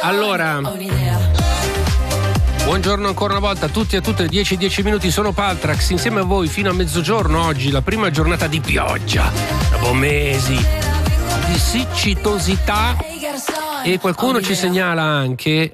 Allora, buongiorno ancora una volta a tutti e a tutte, 10 minuti, sono Paltrax insieme a voi fino a mezzogiorno. Oggi la prima giornata di pioggia dopo mesi di siccitosità, e qualcuno ci segnala anche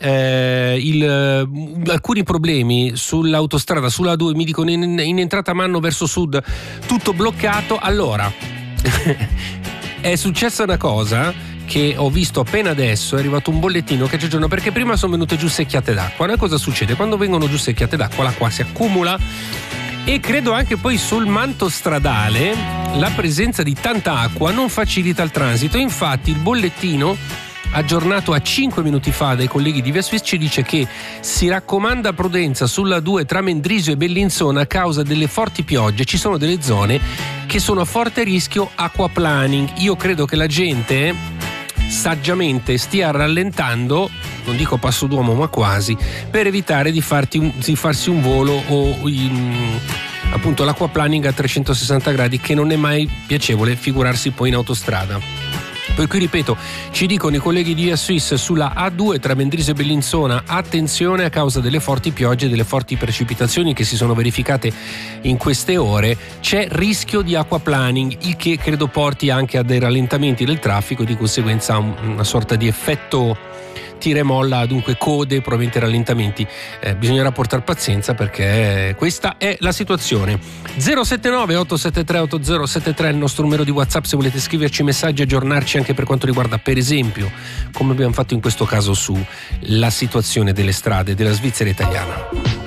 alcuni problemi sull'autostrada, sulla A2, mi dicono in entrata Manno verso sud tutto bloccato. Allora è successa una cosa che ho visto appena adesso, è arrivato un bollettino che ci aggiorna, perché prima sono venute giù secchiate d'acqua. Una cosa succede quando vengono giù secchiate d'acqua, l'acqua si accumula, e credo anche poi sul manto stradale la presenza di tanta acqua non facilita il transito. Infatti il bollettino aggiornato a 5 minuti fa dai colleghi di Via Swiss ci dice che si raccomanda prudenza sulla 2 tra Mendrisio e Bellinzona a causa delle forti piogge. Ci sono delle zone che sono a forte rischio aquaplaning. Io credo che la gente saggiamente stia rallentando, non dico passo d'uomo ma quasi, per evitare di farsi un volo o appunto l'acquaplaning a 360 gradi, che non è mai piacevole, figurarsi poi in autostrada. Per cui ripeto, ci dicono i colleghi di Via Swiss sulla A2 tra Mendrisio e Bellinzona, attenzione a causa delle forti piogge e delle forti precipitazioni che si sono verificate in queste ore, c'è rischio di aquaplaning, il che credo porti anche a dei rallentamenti del traffico, di conseguenza a una sorta di effetto tira e molla, dunque code, probabilmente rallentamenti. Bisognerà portare pazienza, perché questa è la situazione. 079 873 8073 è il nostro numero di WhatsApp se volete scriverci messaggi, aggiornarci anche per quanto riguarda, per esempio, come abbiamo fatto in questo caso, su la situazione delle strade della Svizzera italiana.